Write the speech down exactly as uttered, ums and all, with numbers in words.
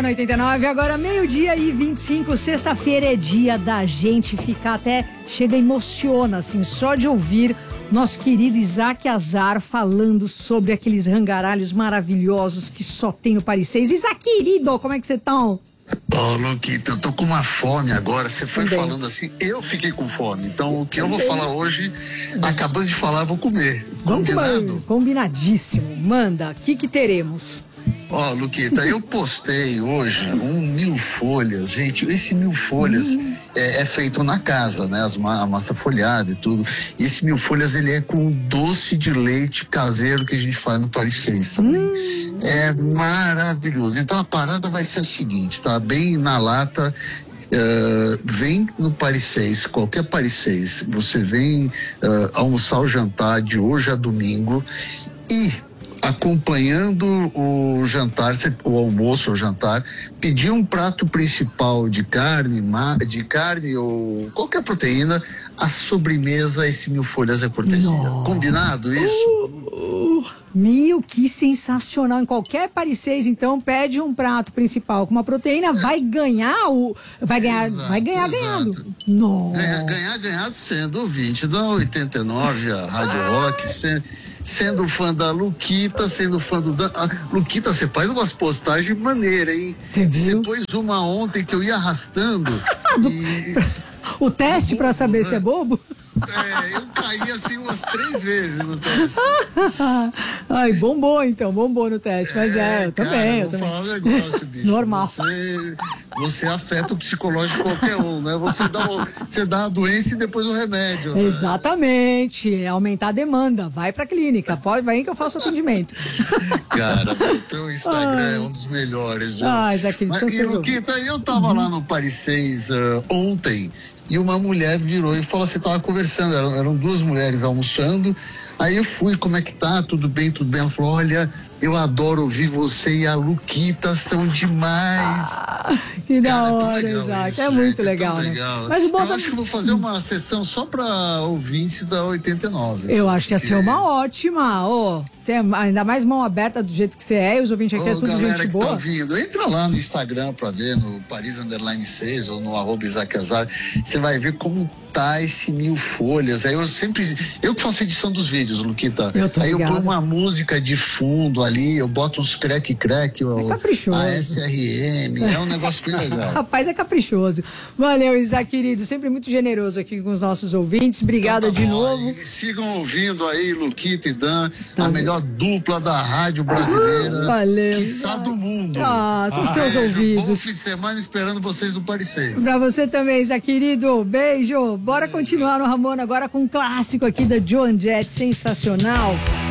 na oitenta e nove, agora meio-dia e vinte e cinco, sexta-feira é dia da gente ficar até, chega emociona, assim, só de ouvir nosso querido Isaac Azar falando sobre aqueles rangaralhos maravilhosos que só tem no Paris seis. Isaac, querido, como é que você tá? Ô, oh, Luquita, eu tô com uma fome agora. Você foi Também. falando assim, eu fiquei com fome. Então, o que eu vou falar hoje, acabando de falar, eu vou comer. Vamos Combinado? Combinadíssimo. Manda, o que que teremos? Ó, oh, Luquita, eu postei hoje um mil folhas. Gente, esse mil folhas hum. é, é feito na casa, né? As, a massa folhada e tudo. E esse mil folhas, ele é com doce de leite caseiro que a gente faz no Paris seis também. Hum. É maravilhoso. Então, a parada vai ser a seguinte, tá? Bem na lata. Uh, vem no Paris seis, qualquer Paris seis. Você vem uh, almoçar ou jantar de hoje a domingo e acompanhando o jantar, o almoço ou jantar, pedir um prato principal de carne, de carne ou qualquer proteína, a sobremesa, esse mil folhas é cortesia. Não. Combinado isso? Uh, uh, meu, que sensacional. Em qualquer Paris seis, então, pede um prato principal com uma proteína, vai ganhar o... Vai ganhar, exato, vai ganhar exato. ganhando. Não. Ganhar, ganhar ganhado sendo ouvinte da oitenta e nove, a Rádio ah. Rock, sendo, sendo fã da Luquita, sendo fã do... Dan... Ah, Luquita, você faz umas postagens maneiras, hein? Você viu? Você pôs uma ontem que eu ia arrastando e... O teste para saber se é bobo? É, eu caí assim umas três vezes no teste. Ai, bombou então, bombou no teste, mas é, é eu cara, também. Eu vou eu falar também. um negócio, bicho. Normal. Você, você afeta o psicológico de qualquer um, né? Você dá, o, você dá a doença e depois o remédio. Né? Exatamente, é aumentar a demanda, vai pra clínica, pode, vai aí que eu faço atendimento. Cara, o teu Instagram ai. é um dos melhores. Viu? Ai, Zaquim, Mas, e, Luquita, eu tava uhum. lá no Paris seis uh, ontem e uma mulher virou e falou assim, tava conversando, eram, eram duas mulheres almoçando, aí eu fui, como é que tá? Tudo bem, tudo bem? Ela falou, olha, eu adoro ouvir você e a Luquita, são demais. Ah, que da cara, hora, Isaac, é muito gente, legal, é né? legal. Mas o bom eu tá... acho que eu vou fazer uma sessão só pra ouvintes da oitenta e nove. Eu acho que ia ser uma ótima, oh, você é ainda mais mão aberta do jeito que você é, e os ouvintes aqui oh, é tudo galera gente que boa. Tá vindo, entra lá no Instagram pra ver, no Paris Underline seis ou no arroba Isaac Azar, você vai ver como tá esse mil folhas. Aí eu sempre, eu que faço edição dos vídeos, Luquita. Eu tô aí ligado. Eu ponho uma música de fundo ali, eu boto uns crack-crack, é caprichoso. a S R M, é um negócio bem legal. Rapaz, é caprichoso. Valeu, Isaac, querido, sempre muito generoso aqui com os nossos ouvintes. Obrigada então tá de bom. novo. E sigam ouvindo aí, Luquita e Dan, tá a melhor dupla da rádio brasileira. Ah, valeu. Quiçá do mundo. Ah, são ah, seus é, ouvidos. Bom fim de semana esperando vocês no Paris seis. Pra você também, Isaac, querido. Beijo. Bora continuar no Ramona agora com um clássico aqui da Joan Jett, sensacional.